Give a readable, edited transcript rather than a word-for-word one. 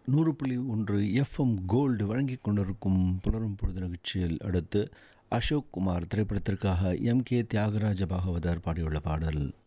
100.1 FM gold வழங்கிக் கொண்டிருக்கும் புலரும் பொழுது நிகழ்ச்சியில் அடுத்து அசோக் குமார் திரைப்படத்திற்காக எம் கே தியாகராஜ பாகவதர் பாடியுள்ள பாடல்.